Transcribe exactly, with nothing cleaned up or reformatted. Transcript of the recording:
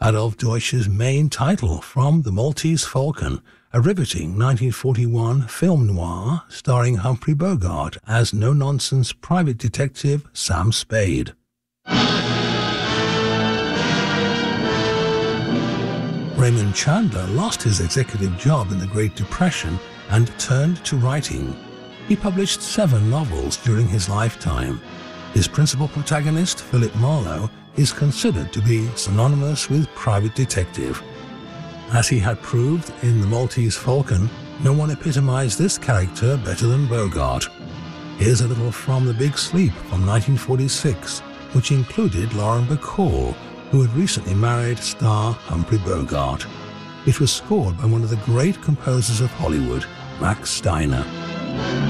Adolf Deutsch's main title from The Maltese Falcon, a riveting nineteen forty-one film noir starring Humphrey Bogart as no-nonsense private detective Sam Spade. Raymond Chandler lost his executive job in the Great Depression and turned to writing. He published seven novels during his lifetime. His principal protagonist, Philip Marlowe, is considered to be synonymous with private detective. As he had proved in The Maltese Falcon, no one epitomized this character better than Bogart. Here's a little from The Big Sleep from nineteen forty-six, which included Lauren Bacall, who had recently married star Humphrey Bogart. It was scored by one of the great composers of Hollywood, Max Steiner.